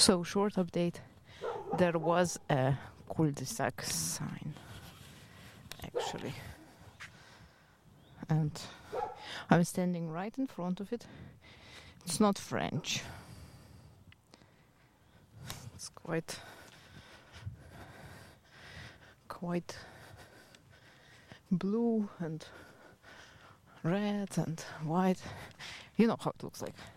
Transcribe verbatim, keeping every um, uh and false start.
So, short update. There was a cul-de-sac sign, actually. And I'm standing right in front of it. It's not French. It's quite, quite blue and red and white. You know how it looks like.